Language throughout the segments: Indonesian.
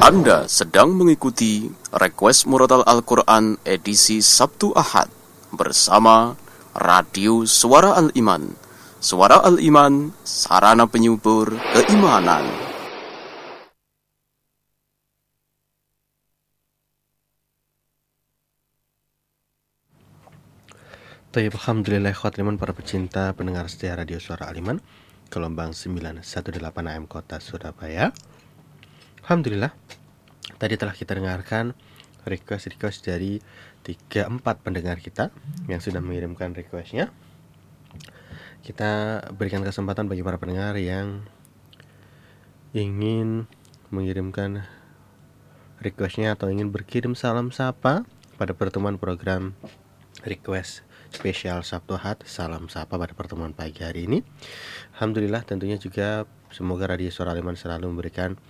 Anda sedang mengikuti Request Murotal Al-Quran edisi Sabtu Ahad bersama Radio Suara Al-Iman. Suara Al-Iman, sarana penyubur keimanan. Alhamdulillah khotliman para pecinta pendengar setia Radio Suara Al-Iman, gelombang 918 AM Kota Surabaya. Alhamdulillah, tadi telah kita dengarkan request dari 3-4 pendengar kita yang sudah mengirimkan requestnya. Kita berikan kesempatan bagi para pendengar yang ingin mengirimkan requestnya atau ingin berkirim salam sapa pada pertemuan program request spesial Sabtu Ahad, salam sapa pada pertemuan pagi hari ini. Alhamdulillah, tentunya juga semoga Radio Suara Al-Iman selalu memberikan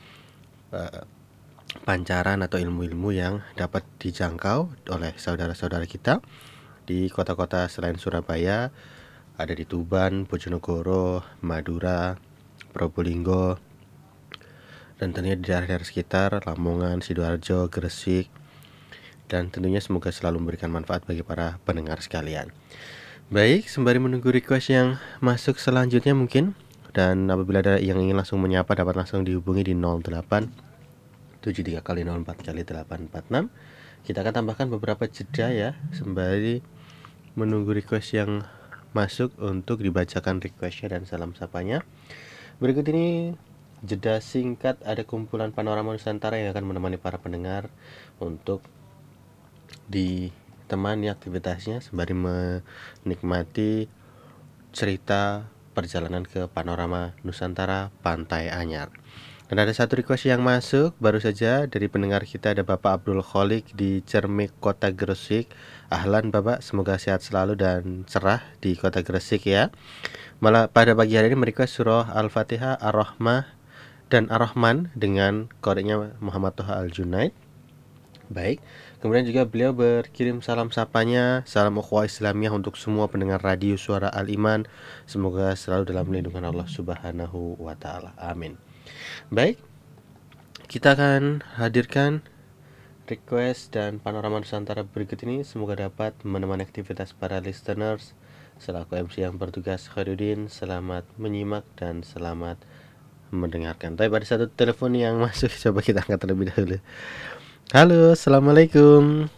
pancaran atau ilmu-ilmu yang dapat dijangkau oleh saudara-saudara kita di kota-kota selain Surabaya, ada di Tuban, Bojonegoro, Madura, Probolinggo, dan tentunya di daerah-daerah sekitar Lamongan, Sidoarjo, Gresik, dan tentunya semoga selalu memberikan manfaat bagi para pendengar sekalian. Baik, sembari menunggu request yang masuk selanjutnya mungkin, dan apabila ada yang ingin langsung menyapa dapat langsung dihubungi di 08 73 kali 04 kali 846. Kita akan tambahkan beberapa jeda ya sembari menunggu request yang masuk untuk dibacakan requestnya dan salam sapanya. Berikut ini jeda singkat, ada kumpulan Panorama Nusantara yang akan menemani para pendengar untuk ditemani aktivitasnya sembari menikmati cerita perjalanan ke Panorama Nusantara Pantai Anyar. Dan ada satu request yang masuk baru saja dari pendengar kita, ada Bapak Abdul Kholik di Cermik, Kota Gresik. Ahlan Bapak, semoga sehat selalu dan cerah di Kota Gresik ya. Malah pada pagi hari ini merequest surah Al-Fatihah, Ar-Rahmah dan Ar-Rahman dengan kodenya Muhammad Toha Al-Junaid. Baik, kemudian juga beliau berkirim salam sapanya, salam ukhuwah Islamiyah untuk semua pendengar Radio Suara Al-Iman. Semoga selalu dalam lindungan Allah Subhanahu wa Ta'ala. Amin. Baik, kita akan hadirkan request dan Panorama Nusantara berikut ini. Semoga dapat menemani aktivitas para listeners. Selaku MC yang bertugas Khairuddin, selamat menyimak dan selamat mendengarkan. Tapi ada satu telepon yang masuk, coba kita angkat terlebih dahulu. Halo, assalamualaikum.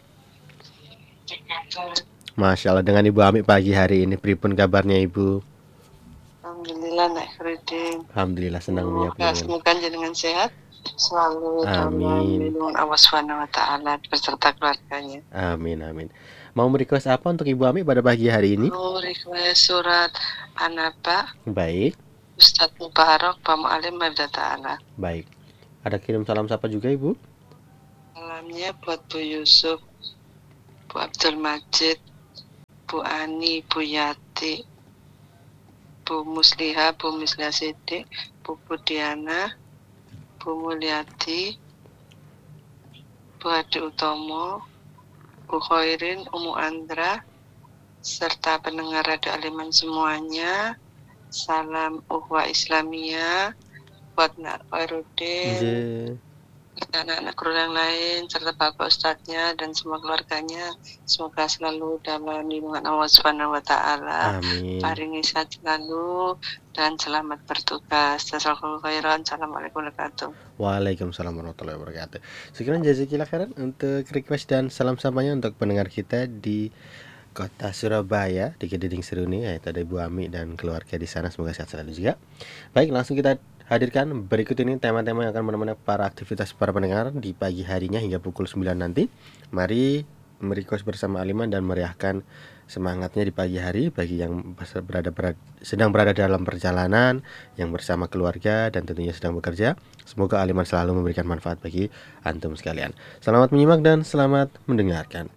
Masya Allah, dengan Ibu Ami pagi hari ini, pripun kabarnya Ibu? Alhamdulillah Nak Khairuddin. Alhamdulillah, senang menyapa. Semoga jenengan sehat selalu dalam lindungan Allah Subhanahu wa Ta'ala beserta keluarganya. Amin amin. Mau request apa untuk Ibu Ami pada pagi hari ini? Mau request surat An-Naba. Baik. Ustadz Mubarak Pak Mu'alim Mabda Ta'ala. Baik. Ada kirim salam sapa juga Ibu? Salamnya buat Bu Yusuf, Bu Abdul Majid, Bu Ani, Bu Yati, Bu Musliha, Bu Musliha Siddiq, Bu Budiana, Bu Mulyati, Bu Hadi Utomo, Bu Khairin, Umu Andra, serta pendengar Radio Al-Iman semuanya. Salam ukhuwah Islamiyah buat Nak Khairuddin, anak-anak guru yang lain, serta Bapak Ustadznya dan semua keluarganya. Semoga selalu dalam lindungan Allah Subhanahu wa Ta'ala. Amin. Paringi sehat selalu dan selamat bertugas. Jazakallahu khairan. Assalamualaikum warahmatullahi wabarakatuh. Waalaikumsalam warahmatullahi wabarakatuh. Sekian jazakillah khairan untuk request dan salam samanya untuk pendengar kita di Kota Surabaya, di Kediding Seruni, yaitu ada Ibu Ami dan keluarga di sana. Semoga sehat selalu juga. Baik, langsung kita hadirkan berikut ini tema-tema yang akan menemani para aktivitas para pendengar di pagi harinya hingga pukul 9 nanti. Mari merequest bersama Al-Iman dan meriahkan semangatnya di pagi hari bagi yang sedang berada dalam perjalanan, yang bersama keluarga dan tentunya sedang bekerja. Semoga Al-Iman selalu memberikan manfaat bagi antum sekalian. Selamat menyimak dan selamat mendengarkan.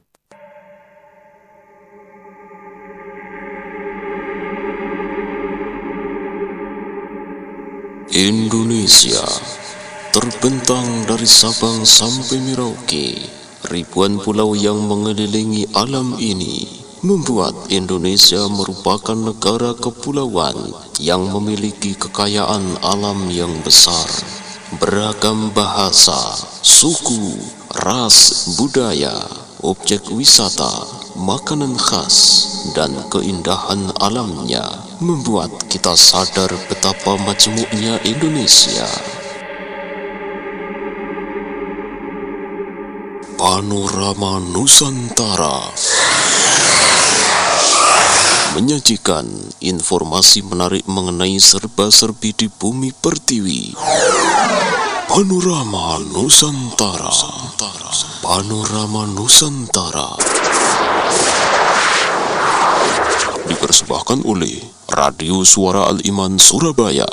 Indonesia terbentang dari Sabang sampai Merauke. Ribuan pulau yang mengelilingi alam ini membuat Indonesia merupakan negara kepulauan yang memiliki kekayaan alam yang besar. beragam bahasa, suku, ras, budaya, objek wisata, makanan khas, dan keindahan alamnya membuat kita sadar betapa majmuknya Indonesia. Panorama Nusantara menyajikan informasi menarik mengenai serba-serbi di bumi pertiwi. Panorama Nusantara. Panorama Nusantara dipersembahkan oleh Radio Suara Al-Iman Surabaya.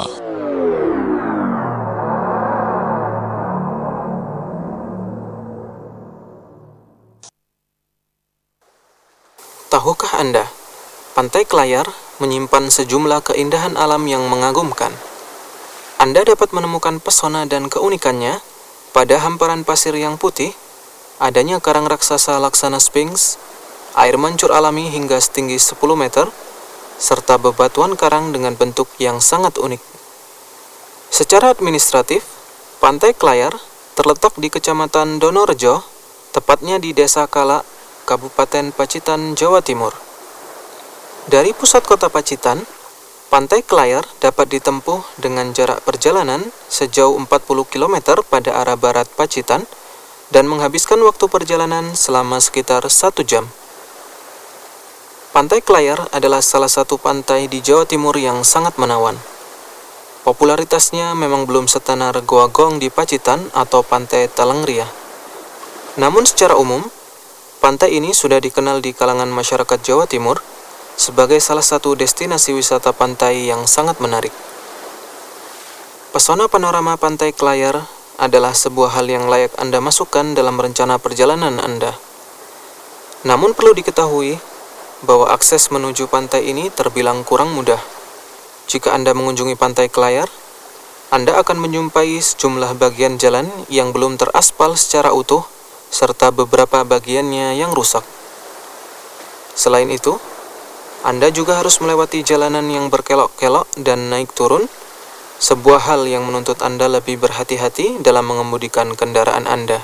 Tahukah Anda, Pantai Klayar menyimpan sejumlah keindahan alam yang mengagumkan. Anda dapat menemukan pesona dan keunikannya pada hamparan pasir yang putih, adanya karang raksasa laksana Sphinx, air mancur alami hingga setinggi 10 meter, serta bebatuan karang dengan bentuk yang sangat unik. Secara administratif, Pantai Klayar terletak di Kecamatan Donorejo, tepatnya di Desa Kala, Kabupaten Pacitan, Jawa Timur. Dari pusat kota Pacitan, Pantai Klayar dapat ditempuh dengan jarak perjalanan sejauh 40 km pada arah barat Pacitan dan menghabiskan waktu perjalanan selama sekitar 1 jam. Pantai Klayar adalah salah satu pantai di Jawa Timur yang sangat menawan. Popularitasnya memang belum setenar Goa Gong di Pacitan atau Pantai Talangria. Namun secara umum, pantai ini sudah dikenal di kalangan masyarakat Jawa Timur sebagai salah satu destinasi wisata pantai yang sangat menarik. Pesona panorama Pantai Klayar adalah sebuah hal yang layak Anda masukkan dalam rencana perjalanan Anda. Namun perlu diketahui bahwa akses menuju pantai ini terbilang kurang mudah. Jika Anda mengunjungi Pantai Klayar, Anda akan menjumpai sejumlah bagian jalan yang belum teraspal secara utuh, serta beberapa bagiannya yang rusak. Selain itu, Anda juga harus melewati jalanan yang berkelok-kelok dan naik turun, sebuah hal yang menuntut Anda lebih berhati-hati dalam mengemudikan kendaraan Anda.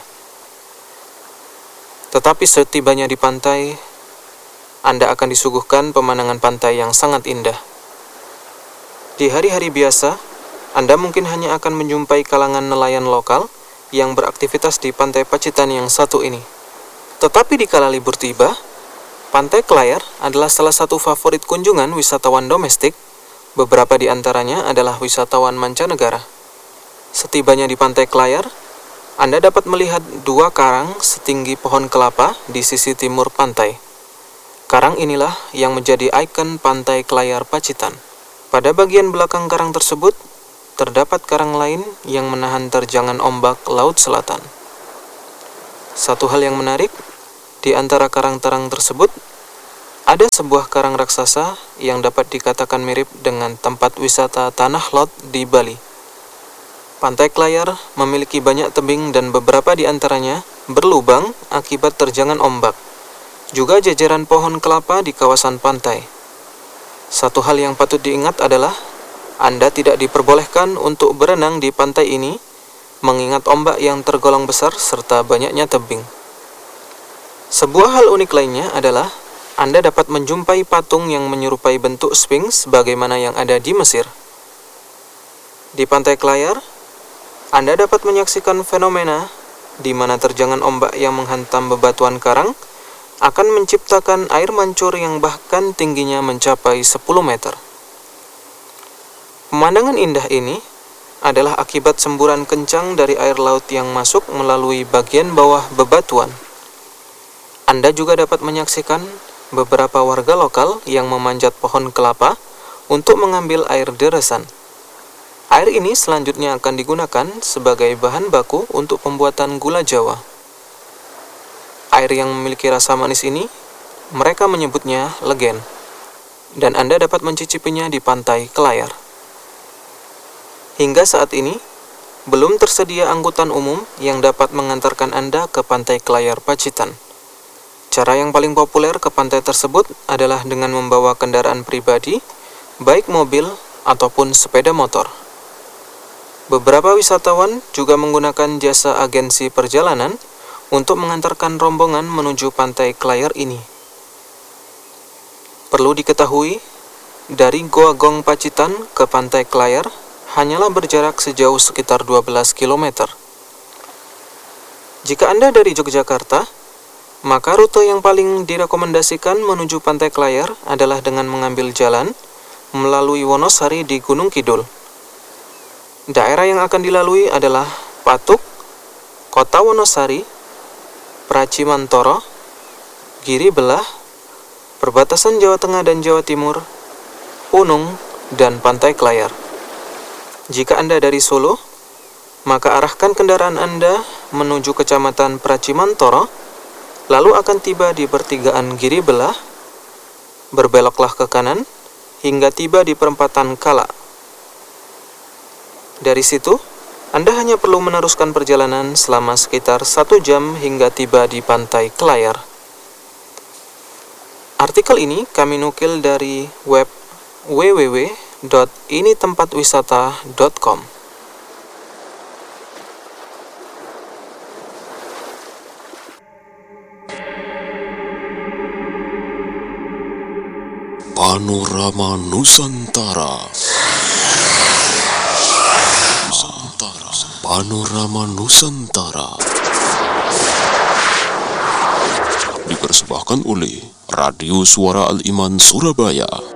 Tetapi setibanya di pantai, Anda akan disuguhkan pemandangan pantai yang sangat indah. Di hari-hari biasa, Anda mungkin hanya akan menjumpai kalangan nelayan lokal yang beraktivitas di Pantai Pacitan yang satu ini. Tetapi di kala libur tiba, Pantai Klayar adalah salah satu favorit kunjungan wisatawan domestik. Beberapa di antaranya adalah wisatawan mancanegara. Setibanya di Pantai Klayar, Anda dapat melihat 2 karang setinggi pohon kelapa di sisi timur pantai. Karang inilah yang menjadi ikon Pantai Klayar Pacitan. Pada bagian belakang karang tersebut, terdapat karang lain yang menahan terjangan ombak Laut Selatan. Satu hal yang menarik, di antara karang-karang tersebut, ada sebuah karang raksasa yang dapat dikatakan mirip dengan tempat wisata Tanah Lot di Bali. Pantai Klayar memiliki banyak tebing dan beberapa di antaranya berlubang akibat terjangan ombak. Juga jajaran pohon kelapa di kawasan pantai. Satu hal yang patut diingat adalah Anda tidak diperbolehkan untuk berenang di pantai ini, mengingat ombak yang tergolong besar serta banyaknya tebing. Sebuah hal unik lainnya adalah Anda dapat menjumpai patung yang menyerupai bentuk Sphinx sebagaimana yang ada di Mesir. Di Pantai Klayar, Anda dapat menyaksikan fenomena di mana terjangan ombak yang menghantam bebatuan karang akan menciptakan air mancur yang bahkan tingginya mencapai 10 meter. Pemandangan indah ini adalah akibat semburan kencang dari air laut yang masuk melalui bagian bawah bebatuan. Anda juga dapat menyaksikan beberapa warga lokal yang memanjat pohon kelapa untuk mengambil air deresan. Air ini selanjutnya akan digunakan sebagai bahan baku untuk pembuatan gula Jawa. Air yang memiliki rasa manis ini, mereka menyebutnya legen, dan Anda dapat mencicipinya di Pantai Klayar. Hingga saat ini, belum tersedia angkutan umum yang dapat mengantarkan Anda ke Pantai Klayar Pacitan. Cara yang paling populer ke pantai tersebut adalah dengan membawa kendaraan pribadi, baik mobil ataupun sepeda motor. Beberapa wisatawan juga menggunakan jasa agensi perjalanan untuk mengantarkan rombongan menuju pantai Klayar ini. Perlu diketahui, dari Goa Gong Pacitan ke pantai Klayar hanyalah berjarak sejauh sekitar 12 km. Jika Anda dari Yogyakarta, maka rute yang paling direkomendasikan menuju pantai Klayar adalah dengan mengambil jalan melalui Wonosari di Gunung Kidul. Daerah yang akan dilalui adalah Patuk, Kota Wonosari, Pracimantoro, Giri Belah, perbatasan Jawa Tengah dan Jawa Timur, Punung, dan Pantai Klayar. Jika Anda dari Solo, maka arahkan kendaraan Anda menuju Kecamatan Pracimantoro, lalu akan tiba di pertigaan Giri Belah, berbeloklah ke kanan, hingga tiba di perempatan Kala. Dari situ, Anda hanya perlu meneruskan perjalanan selama sekitar 1 jam hingga tiba di Pantai Klayar. Artikel ini kami nukil dari web www.initempatwisata.com. Panorama Nusantara. Panorama Nusantara dipersembahkan oleh Radio Suara Al-Iman Surabaya.